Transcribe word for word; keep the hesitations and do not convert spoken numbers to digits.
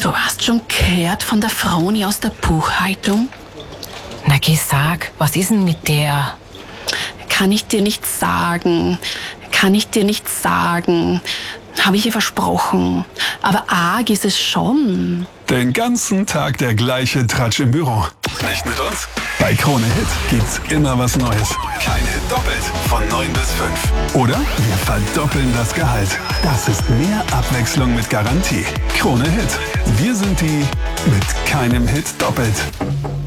Du hast schon gehört von der Froni aus der Buchhaltung? Na geh, sag, was ist denn mit der? Kann ich dir nicht sagen. Kann ich dir nicht sagen. Habe ich ihr versprochen. Aber arg ist es schon. Den ganzen Tag der gleiche Tratsch im Büro. Nicht mit uns? Bei Krone Hit gibt's immer was Neues. Kein Hit doppelt. Von neun bis fünf. Oder wir verdoppeln das Gehalt. Das ist mehr Abwechslung mit Garantie. Krone Hit. Wir sind die mit keinem Hit doppelt.